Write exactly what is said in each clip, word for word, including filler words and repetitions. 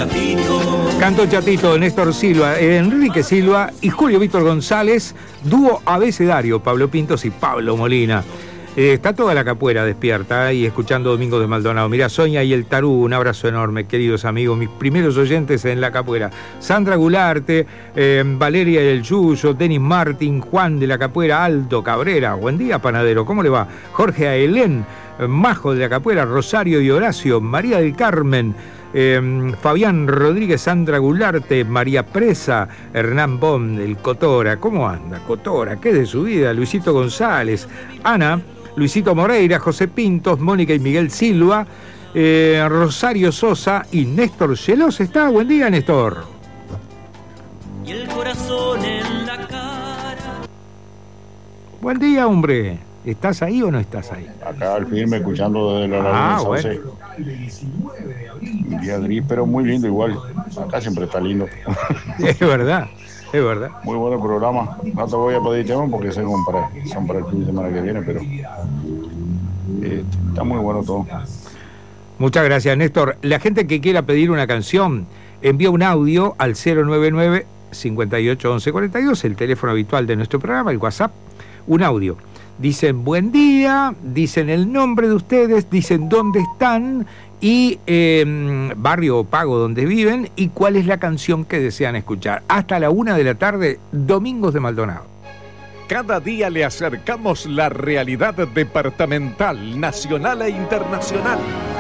Chatito. Cantó Chatito, Néstor Silva, Enrique Silva y Julio Víctor González, dúo abecedario, Pablo Pintos y Pablo Molina. Eh, está toda la capuera despierta y escuchando Domingo de Maldonado. Mirá, Sonia y el Tarú, un abrazo enorme, queridos amigos, mis primeros oyentes en la capuera. Sandra Gularte, eh, Valeria del Yuyo, Denis Martín, Juan de la Capuera, Aldo Cabrera. Buen día, panadero, ¿cómo le va? Jorge Aelén, eh, Majo de la Capuera, Rosario y Horacio, María del Carmen, eh, Fabián Rodríguez, Sandra Gularte, María Presa, Hernán Bond, el Cotora. ¿Cómo anda, Cotora? ¿Qué es de su vida? Luisito González, Ana, Luisito Moreira, José Pintos, Mónica y Miguel Silva, eh, Rosario Sosa y Néstor Gelos. ¿Está? Buen día, Néstor. Y el corazón en la cara. Buen día, hombre. ¿Estás ahí o no estás ahí? Acá al firme, escuchando desde la Ah, laguna bueno. Sauce. Un día gris, pero muy lindo igual. Acá siempre está lindo. Es verdad, es verdad. Muy bueno el programa. No te voy a pedir tema porque son para, son para el fin de semana que viene, pero eh, está muy bueno todo. Muchas gracias, Néstor. La gente que quiera pedir una canción, envía un audio al cero nueve nueve, cincuenta y ocho, once cuarenta y dos, el teléfono habitual de nuestro programa, el WhatsApp. Un audio. Dicen buen día, dicen el nombre de ustedes, dicen dónde están y eh, barrio o pago donde viven y cuál es la canción que desean escuchar. Hasta la una de la tarde, Domingos de Maldonado. Cada día le acercamos la realidad departamental, nacional e internacional.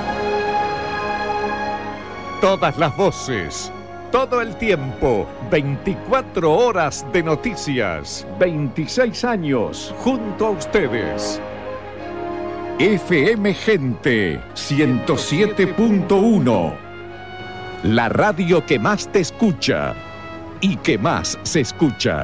Todas las voces, todo el tiempo, veinticuatro horas de noticias, veintiséis años junto a ustedes. F M Gente ciento siete punto uno, la radio que más te escucha y que más se escucha.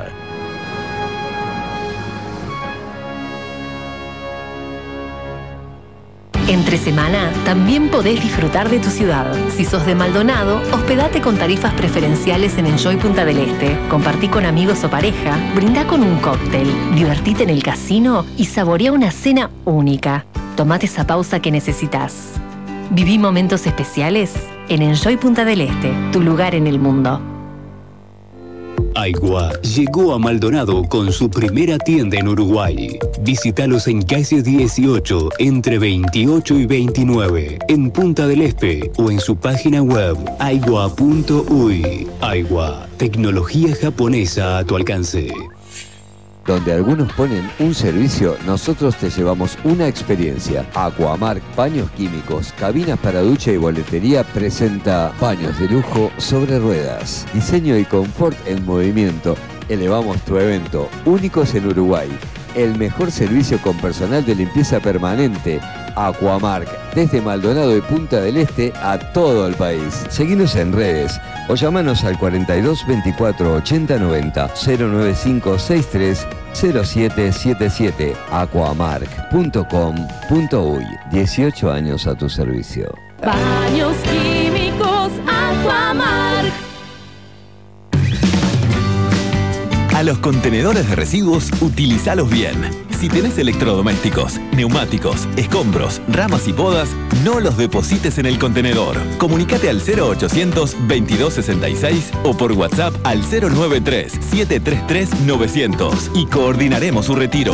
Entre semana también podés disfrutar de tu ciudad. Si sos de Maldonado, hospedate con tarifas preferenciales en Enjoy Punta del Este. Compartí con amigos o pareja, brindá con un cóctel, divertite en el casino y saborea una cena única. Tomate esa pausa que necesitas. Viví momentos especiales en Enjoy Punta del Este, tu lugar en el mundo. Aigua llegó a Maldonado con su primera tienda en Uruguay. Visítalos en calle dieciocho, entre veintiocho y veintinueve, en Punta del Este o en su página web aigua punto uy. Aigua, tecnología japonesa a tu alcance. Donde algunos ponen un servicio, nosotros te llevamos una experiencia. Aquamark Baños Químicos, cabinas para ducha y boletería presenta baños de lujo sobre ruedas. Diseño y confort en movimiento. Elevamos tu evento, únicos en Uruguay. El mejor servicio con personal de limpieza permanente. Aquamark, desde Maldonado y Punta del Este a todo el país. Seguinos en redes o llamanos al cuarenta y dos, veinticuatro, ochenta, noventa, cero nueve cinco seis tres cero siete siete siete. aquamark punto com punto uy. dieciocho años a tu servicio. Baños Químicos Aquamark. A los contenedores de residuos, utilizalos bien. Si tenés electrodomésticos, neumáticos, escombros, ramas y podas, no los deposites en el contenedor. Comunicate al cero ochocientos, veintidós sesenta y seis o por WhatsApp al cero noventa y tres, setecientos treinta y tres, novecientos y coordinaremos su retiro.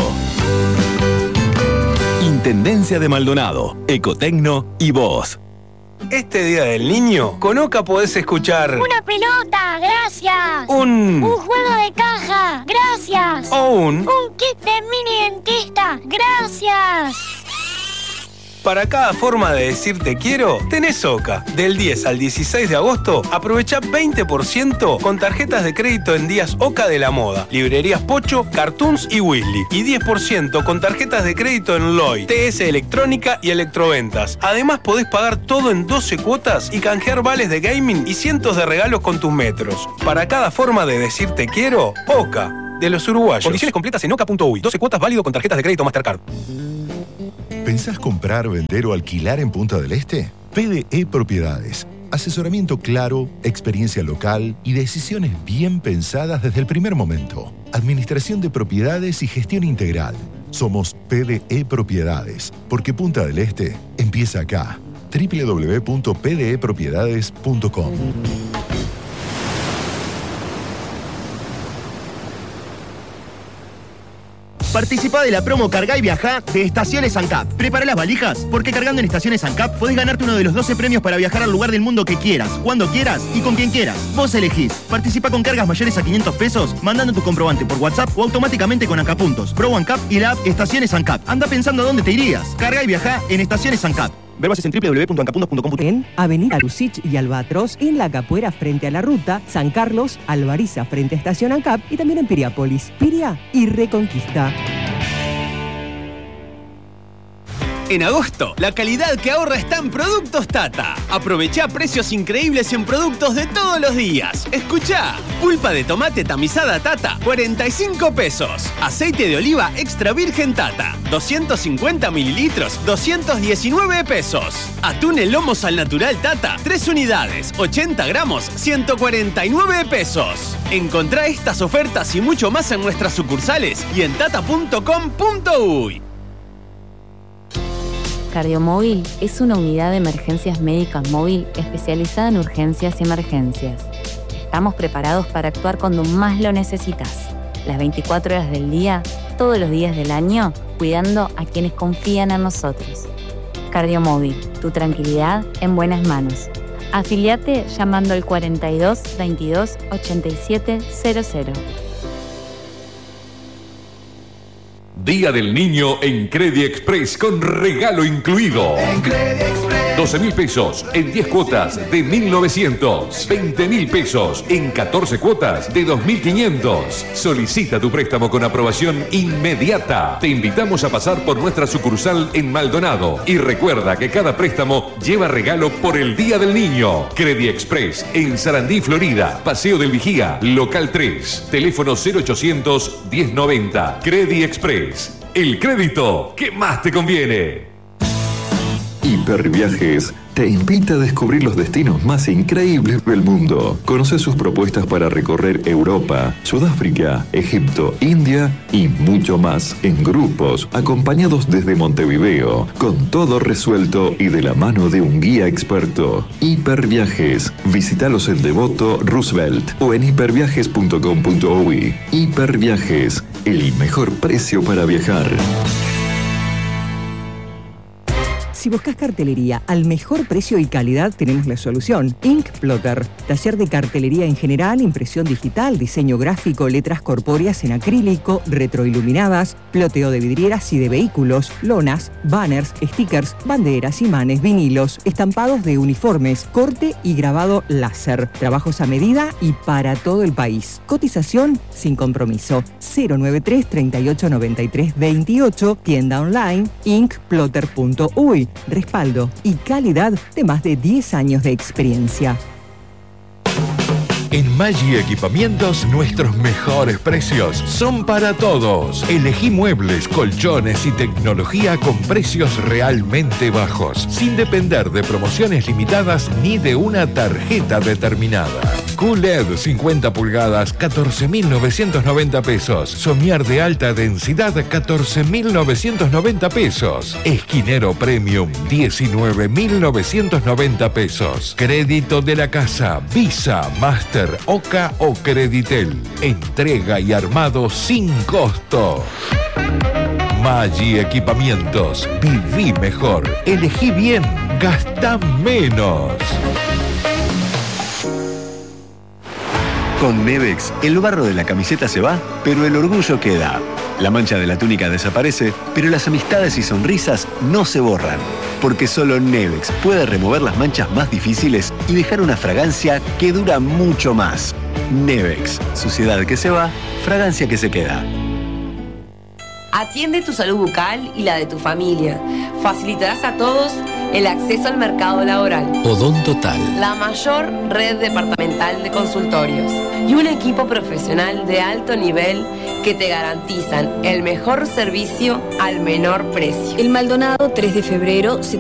Intendencia de Maldonado, Ecotecno y vos. Este Día del Niño, con Oca podés escuchar una pelota, gracias. Un... Un juego de caja, gracias. O un... Un kit de mini dentista, gracias. Para cada forma de decir te quiero, tenés Oca. Del diez al dieciséis de agosto, aprovecha veinte por ciento con tarjetas de crédito en días Oca de la Moda, librerías Pocho, Cartoons y Weasley. Y diez por ciento con tarjetas de crédito en Lloyd, T S Electrónica y Electroventas. Además podés pagar todo en doce cuotas y canjear vales de gaming y cientos de regalos con tus metros. Para cada forma de decir te quiero, Oca, de los uruguayos. Condiciones completas en oca punto uy. doce cuotas válido con tarjetas de crédito Mastercard. ¿Pensás comprar, vender o alquilar en Punta del Este? P D E Propiedades. Asesoramiento claro, experiencia local y decisiones bien pensadas desde el primer momento. Administración de propiedades y gestión integral. Somos P D E Propiedades, porque Punta del Este empieza acá. doble u doble u doble u punto p d e propiedades punto com. Participa de la promo Cargá y Viajá de Estaciones ANCAP. Prepara las valijas, porque cargando en Estaciones ANCAP podés ganarte uno de los doce premios para viajar al lugar del mundo que quieras, cuando quieras y con quien quieras. Vos elegís. Participa con cargas mayores a quinientos pesos, mandando tu comprobante por WhatsApp o automáticamente con ANCAP Puntos, Pro ANCAP y la app Estaciones ANCAP. Anda pensando a dónde te irías. Cargá y Viajá en Estaciones ANCAP. Ver bases en doble u doble u doble u punto ancapuntos punto com punto En Avenida Lucich y Albatros, en La Capuera frente a la ruta, San Carlos, Alvariza frente a Estación ANCAP y también en Piriápolis, Piria y Reconquista. En agosto, la calidad que ahorra está en Productos Tata. Aprovecha precios increíbles en productos de todos los días. Escuchá, pulpa de tomate tamizada Tata, cuarenta y cinco pesos. Aceite de oliva extra virgen Tata, doscientos cincuenta mililitros, doscientos diecinueve pesos. Atún el lomo sal natural Tata, tres unidades, ochenta gramos, ciento cuarenta y nueve pesos. Encontrá estas ofertas y mucho más en nuestras sucursales y en tata punto com punto uy. Cardiomóvil es una unidad de emergencias médicas móvil especializada en urgencias y emergencias. Estamos preparados para actuar cuando más lo necesitas. Las veinticuatro horas del día, todos los días del año, cuidando a quienes confían en nosotros. Cardiomóvil, tu tranquilidad en buenas manos. Afiliate llamando al cuarenta y dos, veintidós, ochenta y siete cero cero. Día del Niño en Credit Express con regalo incluido. En Credit Express. doce mil pesos en diez cuotas de mil novecientos. veinte mil pesos en catorce cuotas de dos mil quinientos. Solicita tu préstamo con aprobación inmediata. Te invitamos a pasar por nuestra sucursal en Maldonado. Y recuerda que cada préstamo lleva regalo por el Día del Niño. Credit Express en Sarandí, Florida. Paseo del Vigía, local tres. Teléfono cero ochocientos, diez noventa. Credit Express. El crédito que más te conviene. Hiperviajes te invita a descubrir los destinos más increíbles del mundo. Conoce sus propuestas para recorrer Europa, Sudáfrica, Egipto, India y mucho más en grupos, acompañados desde Montevideo, con todo resuelto y de la mano de un guía experto. Hiperviajes. Visítalos en Devoto, Roosevelt o en hiperviajes punto com punto uy. Hiperviajes, el mejor precio para viajar. Si buscas cartelería al mejor precio y calidad, tenemos la solución. Ink Plotter. Taller de cartelería en general, impresión digital, diseño gráfico, letras corpóreas en acrílico, retroiluminadas, ploteo de vidrieras y de vehículos, lonas, banners, stickers, banderas, imanes, vinilos, estampados de uniformes, corte y grabado láser. Trabajos a medida y para todo el país. Cotización sin compromiso. cero noventa y tres, treinta y ocho, noventa y tres, veintiocho. Tienda online ink plotter punto uy. Respaldo y calidad de más de diez años de experiencia. En Maggi Equipamientos, nuestros mejores precios son para todos. Elegí muebles, colchones y tecnología con precios realmente bajos, sin depender de promociones limitadas ni de una tarjeta determinada. Q L E D cincuenta pulgadas, catorce mil novecientos noventa pesos. Somier de alta densidad, catorce mil novecientos noventa pesos. Esquinero Premium, diecinueve mil novecientos noventa pesos. Crédito de la casa, Visa, Master, Oca o Creditel. Entrega y armado sin costo. Maggi Equipamientos. Viví mejor. Elegí bien. Gastá menos. Con Nevex, el barro de la camiseta se va, pero el orgullo queda. La mancha de la túnica desaparece, pero las amistades y sonrisas no se borran. Porque solo Nevex puede remover las manchas más difíciles y dejar una fragancia que dura mucho más. Nevex, suciedad que se va, fragancia que se queda. Atiende tu salud bucal y la de tu familia. Facilitarás a todos el acceso al mercado laboral. Odontotal. La mayor red departamental de consultorios y un equipo profesional de alto nivel que te garantizan el mejor servicio al menor precio. El Maldonado tres de febrero